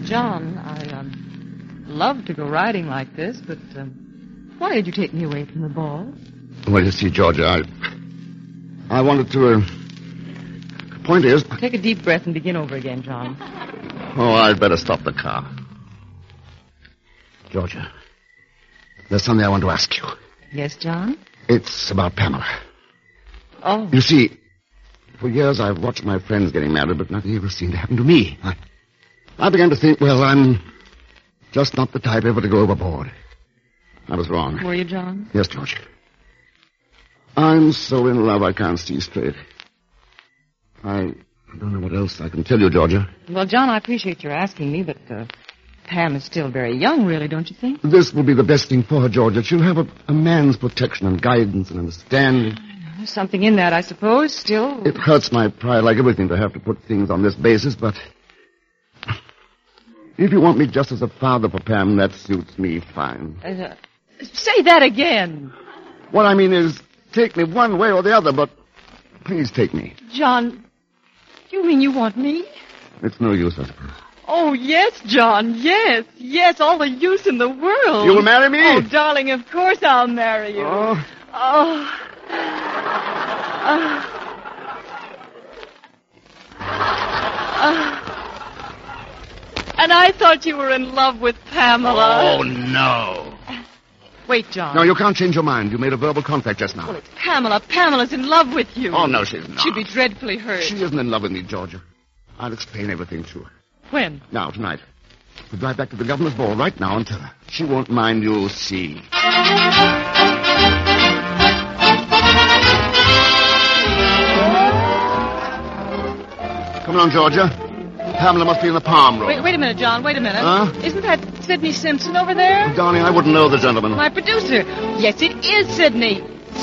John, I love to go riding like this, but why did you take me away from the ball? Well, you see, Georgia, I wanted to... The point is... Take a deep breath and begin over again, John. Oh, I'd better stop the car. Georgia, there's something I want to ask you. Yes, John? It's about Pamela. Oh. You see, for years I've watched my friends getting married, but nothing ever seemed to happen to me. I began to think, well, I'm just not the type ever to go overboard. I was wrong. Were you, John? Yes, Georgia. I'm so in love I can't see straight. I don't know what else I can tell you, Georgia. Well, John, I appreciate your asking me, but Pam is still very young, really, don't you think? This will be the best thing for her, Georgia. She'll have a man's protection and guidance and understanding. There's something in that, I suppose, still. It hurts my pride like everything to have to put things on this basis, but... If you want me just as a father for Pam, that suits me fine. Say that again. What I mean is, take me one way or the other, but please take me. John, you mean you want me? It's no use, I suppose. Oh, yes, John, yes. Yes, all the use in the world. You will marry me? Oh, darling, of course I'll marry you. Oh. And I thought you were in love with Pamela. Oh, no. Wait, John. No, you can't change your mind. You made a verbal contract just now. Well, it's Pamela. Pamela's in love with you. Oh, no, she's not. She'd be dreadfully hurt. She isn't in love with me, Georgia. I'll explain everything to her. When? Now, tonight. We'll drive back to the governor's ball right now and tell her. She won't mind, you'll see. Come on, Georgia. Pamela must be in the palm room. Wait a minute, John. Wait a minute. Huh? Isn't that Sidney Simpson over there? Darling, I wouldn't know the gentleman. My producer. Yes, it is Sidney.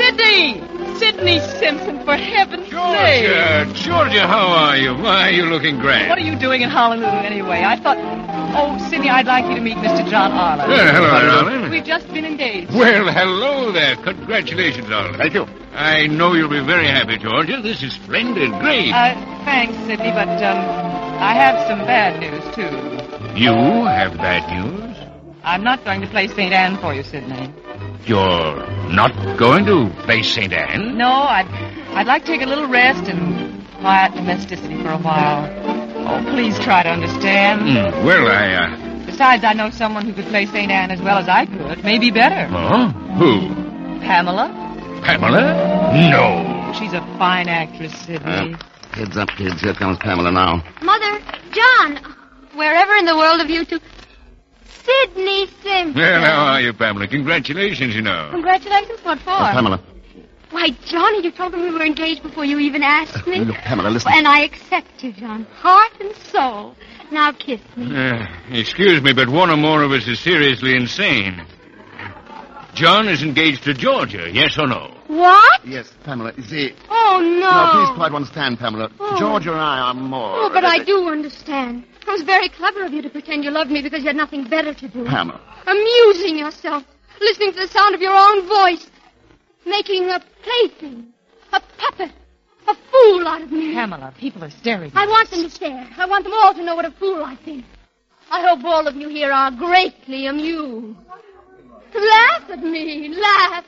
Sidney Simpson, for heaven's sake. Georgia, how are you? Why are you looking grand? What are you doing in Honolulu anyway? I thought... Oh, Sidney, I'd like you to meet Mr. John Arlen. Hello, Arlen. We've just been engaged. Well, hello there. Congratulations, Arlen. Thank you. I know you'll be very happy, Georgia. This is splendid. Great. Thanks, Sidney, but, I have some bad news, too. You have bad news? I'm not going to play St. Anne for you, Sidney. You're not going to play St. Anne? No, I'd like to take a little rest and quiet domesticity for a while. Oh, please try to understand. Well, Besides, I know someone who could play St. Anne as well as I could. Maybe better. Oh? Who? Pamela. Pamela? No. She's a fine actress, Sidney. Heads up, kids. Here comes Pamela now. Mother, John, wherever in the world have you two... Sidney Simpson. Well, how are you, Pamela? Congratulations, you know. Congratulations, what for? Pamela. Why, Johnny, you told me we were engaged before you even asked me. Look, Pamela, listen. And I accept you, John. Heart and soul. Now kiss me. Excuse me, but one or more of us is seriously insane. John is engaged to Georgia, yes or no? What? Yes, Pamela. You see... Oh, no. Now, please try to understand, Pamela. Oh. Georgia and I are more... Oh, but I do understand. It was very clever of you to pretend you loved me because you had nothing better to do. Pamela. Amusing yourself. Listening to the sound of your own voice. Making a plaything. A puppet. A fool out of me. Pamela, people are staring. I want them to stare. I want them all to know what a fool I think. I hope all of you here are greatly amused. Laugh at me. Laugh.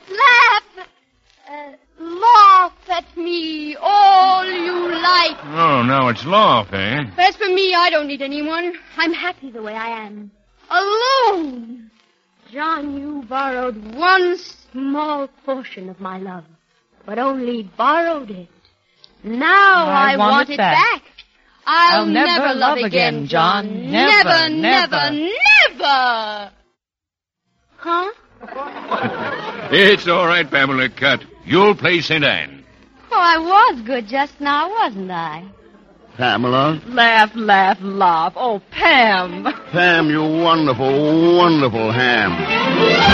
Laugh at me all you like. Oh, now it's laugh, eh? As for me, I don't need anyone. I'm happy the way I am. Alone. John, you borrowed one small portion of my love, but only borrowed it. Now I want it back. I'll never love again, John. Never. Huh? It's all right, Pamela. Cut. You'll play St. Anne. Oh, I was good just now, wasn't I? Pamela. Laugh. Oh, Pam. Pam, you wonderful, wonderful ham.